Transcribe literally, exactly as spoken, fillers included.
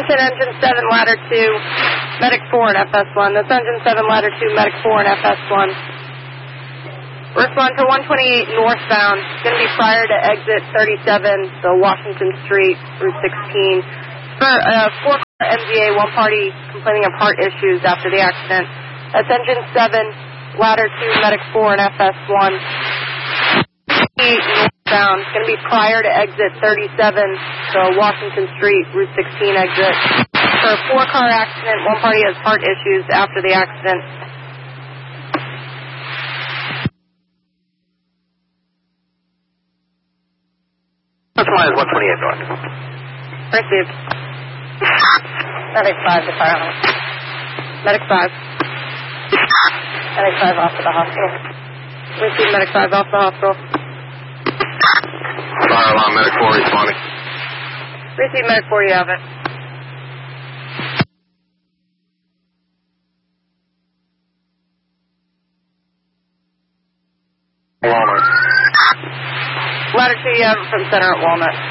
Attention, engine seven, ladder two, medic four, and F S one. That's engine seven, ladder two, medic four, and F S one. Respond to one twenty-eight northbound. Going to be prior to exit thirty-seven, the Washington Street, Route sixteen. For uh, four-car M G A, one party complaining of heart issues after the accident. That's engine seven, ladder two, medic four, and F S one. Northbound. Going to be prior to exit thirty-seven, the Washington Street, Route sixteen exit. For a four-car accident, one party has heart issues after the accident. Customize one twenty-eight north. Received. Medic five to Firehouse. Medic five. Medic five off to the hospital. Received. Medic five off to the hospital. Fire alarm, medic four responding. Received. Medic four, you have it. Walnut. Ladder two, you have it from center at Walnut.